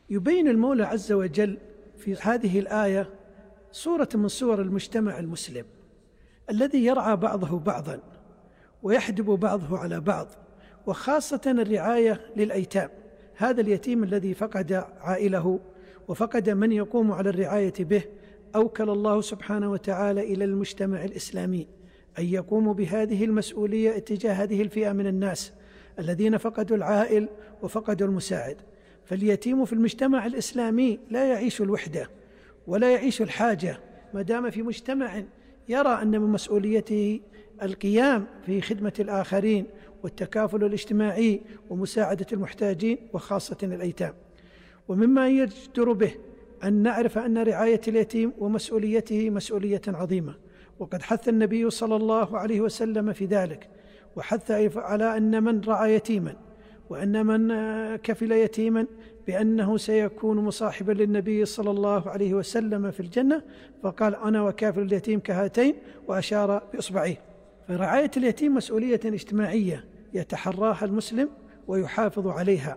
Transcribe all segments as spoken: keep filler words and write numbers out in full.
يبين المولى عز وجل في هذه الآية صورة من صور المجتمع المسلم الذي يرعى بعضه بعضا ويحجب بعضه على بعض، وخاصة الرعاية للأيتام. هذا اليتيم الذي فقد عائله وفقد من يقوم على الرعاية به، أوكل الله سبحانه وتعالى إلى المجتمع الإسلامي أن يقوموا بهذه المسؤولية اتجاه هذه الفئة من الناس الذين فقدوا العائل وفقدوا المساعد. فاليتيم في المجتمع الإسلامي لا يعيش الوحدة ولا يعيش الحاجة، ما دام في مجتمع يرى أن من مسؤوليته القيام في خدمة الآخرين والتكافل الاجتماعي ومساعدة المحتاجين وخاصة الأيتام. ومما يجدر به أن نعرف أن رعاية اليتيم ومسؤوليته مسؤولية عظيمة، وقد حث النبي صلى الله عليه وسلم في ذلك، وحث على أن من رعى يتيما وأن من كفل يتيما بأنه سيكون مصاحبا للنبي صلى الله عليه وسلم في الجنة، فقال: أنا وكافل اليتيم كهاتين، وأشار بإصبعيه. فرعاية اليتيم مسؤولية اجتماعية يتحراها المسلم ويحافظ عليها،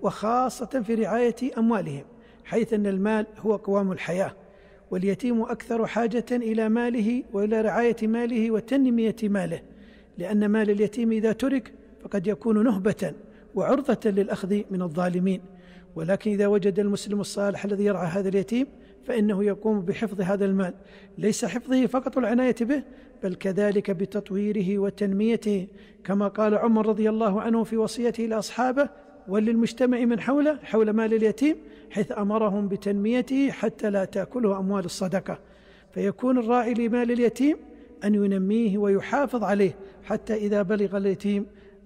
وخاصة في رعاية أموالهم، حيث أن المال هو قوام الحياة، واليتيم أكثر حاجة إلى ماله وإلى رعاية ماله وتنمية ماله، لأن مال اليتيم إذا ترك فقد يكون نهبة وعرضة للأخذ من الظالمين. ولكن إذا وجد المسلم الصالح الذي يرعى هذا اليتيم فإنه يقوم بحفظ هذا المال، ليس حفظه فقط والعناية به، بل كذلك بتطويره وتنميته، كما قال عمر رضي الله عنه في وصيته لأصحابه وللمجتمع من حوله حول مال اليتيم، حيث أمرهم بتنميته حتى لا تأكله أموال الصدقة. فيكون الراعي لمال اليتيم أن ينميه ويحافظ عليه حتى إذا بلغ اليتيم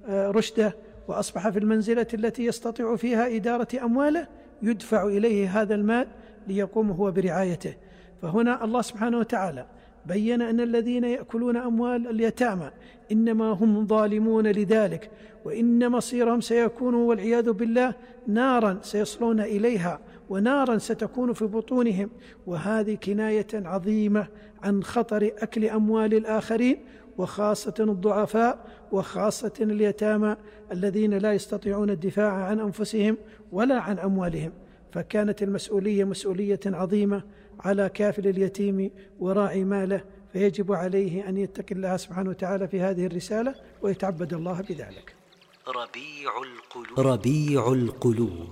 رشده وأصبح في المنزلة التي يستطيع فيها إدارة أمواله يدفع إليه هذا المال ليقوم هو برعايته. فهنا الله سبحانه وتعالى بيّن أن الذين يأكلون أموال اليتامى إنما هم ظالمون لذلك، وإن مصيرهم سيكون والعياذ بالله نارا سيصلون إليها، ونارا ستكون في بطونهم. وهذه كناية عظيمة عن خطر أكل أموال الآخرين، وخاصة الضعفاء وخاصة اليتامى الذين لا يستطيعون الدفاع عن أنفسهم ولا عن أموالهم. فكانت المسؤولية مسؤولية عظيمة على كافل اليتيم وراعي ماله، فيجب عليه أن يتقي الله سبحانه وتعالى في هذه الرسالة ويتعبد الله بذلك. ربيع القلوب. ربيع القلوب.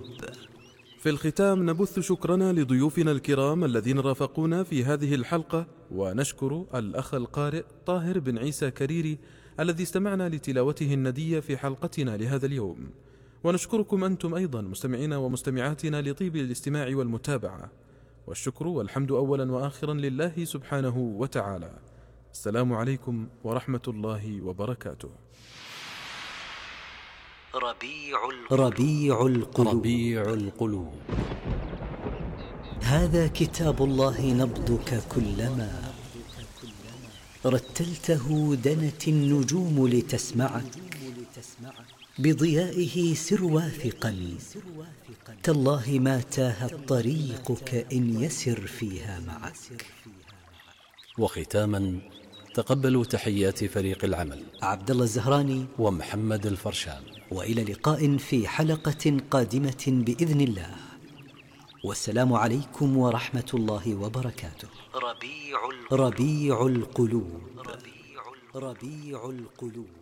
في الختام نبث شكرنا لضيوفنا الكرام الذين رافقونا في هذه الحلقة، ونشكر الأخ القارئ طاهر بن عيسى كريري الذي استمعنا لتلاوته الندية في حلقتنا لهذا اليوم. ونشكركم أنتم أيضا مستمعين ومستمعاتنا لطيب الاستماع والمتابعة، والشكر والحمد أولا وآخرا لله سبحانه وتعالى. السلام عليكم ورحمة الله وبركاته. ربيع القلوب. ربيع القلوب. ربيع القلوب. هذا كتاب الله نبضك كلما رتلته دنت النجوم لتسمعك، بضيائه سر واثقا، تالله ما تاه الطريق كإن يسر فيها معك. وختاما تقبلوا تحيات فريق العمل عبد الله الزهراني ومحمد الفرشان، وإلى لقاء في حلقة قادمة بإذن الله، والسلام عليكم ورحمة الله وبركاته. ربيع القلوب. ربيع القلوب. ربيع القلوب.